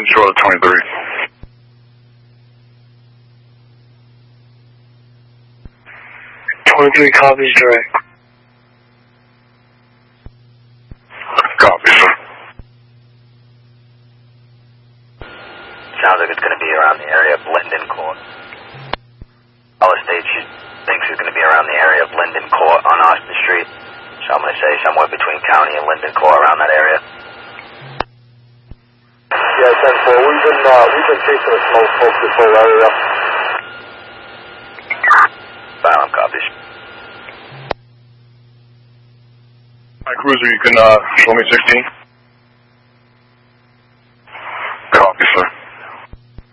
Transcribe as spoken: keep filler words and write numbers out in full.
Charlotte twenty-three. twenty-three copies direct. Copy, sir. Sounds like it's going to be around the area of Linden Court. All states she thinks it's going to be around the area of Linden Court on Austin Street. So I'm going to say somewhere between County and Linden Court, around that area. Yeah, ten four. We've been, uh, we've been chasing a smoke smoke this whole area. Silent copies. Hi, Cruiser, you can uh, show me sixteen.